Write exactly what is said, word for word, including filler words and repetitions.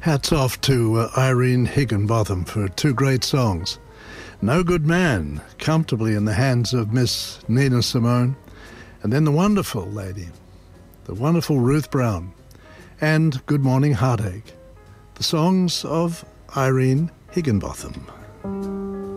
Hats off to uh, Irene Higginbotham for two great songs. No Good Man, comfortably in the hands of Miss Nina Simone, and then the wonderful lady, the wonderful Ruth Brown, and Good Morning Heartache, the songs of Irene Higginbotham.